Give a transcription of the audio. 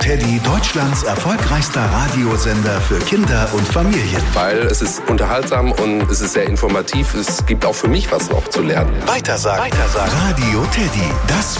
Teddy, Deutschlands erfolgreichster Radiosender für Kinder und Familien. Weil es ist unterhaltsam und es ist sehr informativ. Es gibt auch für mich was noch zu lernen. Weitersagen. Radio Teddy, das